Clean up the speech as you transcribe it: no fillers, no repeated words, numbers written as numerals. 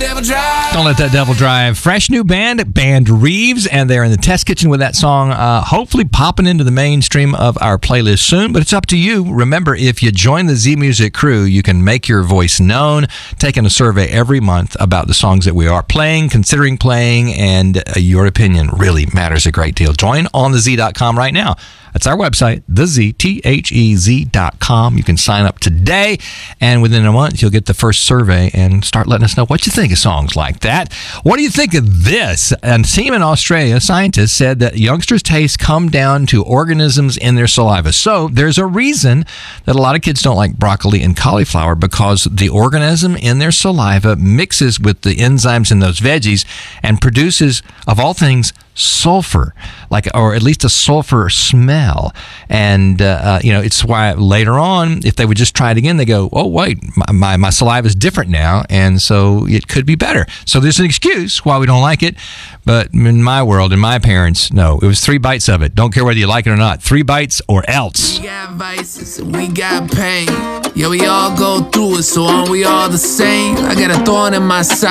devil drive. Don't let that devil drive. Fresh new band Reeves, and they're in the test kitchen with that song, hopefully popping into the mainstream of our playlist soon, but it's up to you. Remember, if you join the Z Music crew, you can make your voice known, taking a survey every month about the songs that we are playing, considering playing, and your opinion really matters a great deal. Join on thez.com right now. That's our website, THEZ.com. You can sign up today, and within a month, you'll get the first survey and start letting us know what you think of songs like that. What do you think of this? A team in Australia, scientists said that youngsters' tastes come down to organisms in their saliva. So there's a reason that a lot of kids don't like broccoli and cauliflower, because the organism in their saliva mixes with the enzymes in those veggies and produces, of all things, sulfur, or at least a sulfur smell. And it's why later on, if they would just try it again, they go, oh wait, my saliva is different now, and so it could be better. So there's an excuse why we don't like it, but in my world, in my parents, no, it was 3 bites of it. Don't care whether you like it or not. 3 bites or else. We got vices and we got pain. Yeah, we all go through it, so aren't we all the same? I got a thorn in my side.